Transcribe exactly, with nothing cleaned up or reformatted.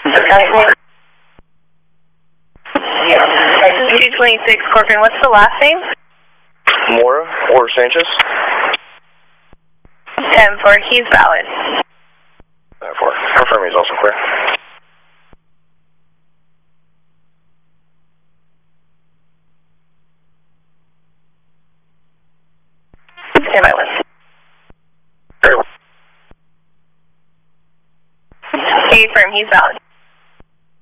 two twenty-six Corcoran, what's the last name? Mora or Sanchez? ten four, he's valid. ten four, confirm he's also clear. Stand by one. Confirm, he's valid.